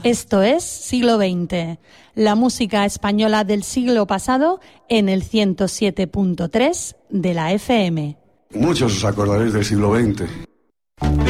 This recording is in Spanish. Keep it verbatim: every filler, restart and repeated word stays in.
Esto es Siglo veinte, la música española del siglo pasado en el ciento siete punto tres de la F M. Muchos os acordaréis del siglo veinte.